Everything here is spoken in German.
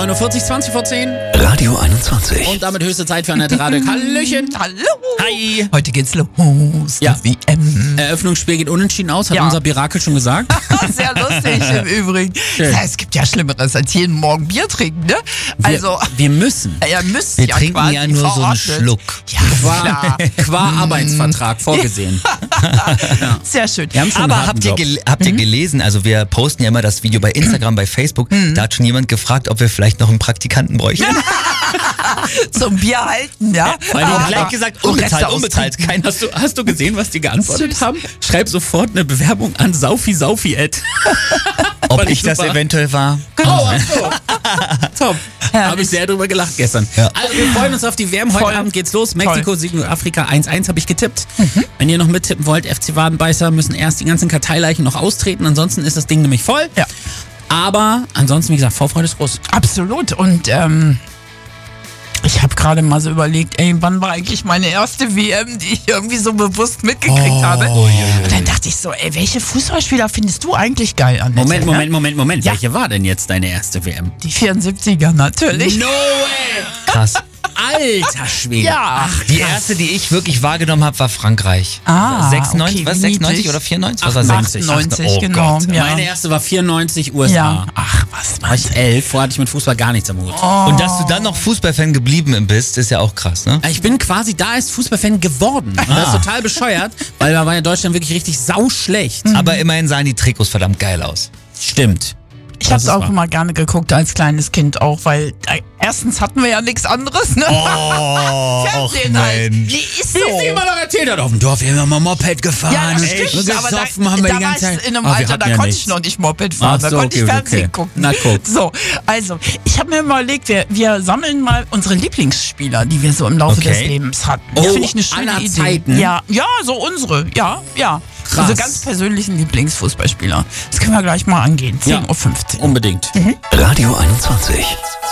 9:40 Uhr, 20 vor 10. Radio 21. Und damit höchste Zeit für Annette Radio. Hallöchen. Hallo. Hi. Heute geht's los. Ja. WM. Eröffnungsspiel geht unentschieden aus, hat Ja. unser Birakel schon gesagt. Sehr lustig im Übrigen. Schön. Ja, es gibt ja Schlimmeres als jeden Morgen Bier trinken, ne? Also, wir müssen. ja, müsst Wir ja trinken quasi ja nur so einen verordnet. Schluck. Ja, klar. Qua Arbeitsvertrag vorgesehen. Sehr schön. Wir haben schon einen Aber harten habt ihr, Job. habt ihr gelesen, also wir posten ja immer das Video bei Instagram, bei Facebook, da hat schon jemand gefragt, ob wir vielleicht noch einen Praktikanten bräuchten. Zum Bier halten, ja? Weil die Aber- gleich gesagt, und unbezahlt, Reste unbezahlt. Kein Hast du gesehen, was die geantwortet Süß. haben? Schreib sofort eine Bewerbung an Saufi@. Ob Fand ich das super. eventuell war. Oh, ach so. Top. Habe ich sehr drüber gelacht gestern. Ja. Also wir freuen uns auf die WM. Heute Voll. Abend geht's los. Mexiko, Südafrika 1:1 habe ich getippt. Wenn ihr noch mittippen wollt, FC Wadenbeißer müssen erst die ganzen Karteileichen noch austreten. Ansonsten ist das Ding nämlich voll. Ja. Aber ansonsten, wie gesagt, Vorfreude ist groß. Absolut. Und ich habe gerade mal so überlegt, ey, wann war eigentlich meine erste WM, die ich irgendwie so bewusst mitgekriegt habe? Und dann dachte ich so, ey, welche Fußballspieler findest du eigentlich geil, Annette? Moment. Ja. Welche war denn jetzt deine erste WM? Die 74er natürlich. No way! Krass. Alter Schwede. Ja. Die erste, die ich wirklich wahrgenommen habe, war Frankreich. Ah, 96, okay, was? wie 96 niedlich. oder 94? Was war 96? 98, Oh genau. Gott. Ja. Meine erste war 94 USA. Ja. Ach, was War ich 11, vorher hatte ich mit Fußball gar nichts am Hut. Und dass du dann noch Fußballfan geblieben bist, ist ja auch krass, ne? Ich bin quasi da erst Fußballfan geworden. Und das ist total bescheuert, weil da war ja Deutschland wirklich richtig sauschlecht. Aber immerhin sahen die Trikots verdammt geil aus. Stimmt. Ich habe es Das ist auch wahr. immer gerne geguckt als kleines Kind auch, weil erstens hatten wir ja nichts anderes, ne? Oh, Fernsehen halt. Die ist so. Wie sie immer noch erzählt hat, auf dem Dorf, wir haben immer Moped gefahren. Ja, das und stimmt, aber gesoffen haben wir da die war ganze ich Zeit. in einem Ah, wir Alter, hatten da ja konnte nichts. ich noch nicht Moped fahren, Ach da so, konnte ich okay, Fernsehen okay. gucken. Na, guck. So, also, ich habe mir überlegt, wir sammeln mal unsere Lieblingsspieler, die wir so im Laufe Okay. des Lebens hatten. Oh, Finde ich eine schöne aller Idee. Zeiten? Ja, so unsere, ja. Krass. Unsere ganz persönlichen Lieblingsfußballspieler. Das können wir gleich mal angehen, 10:15 Uhr. Unbedingt. Radio 21.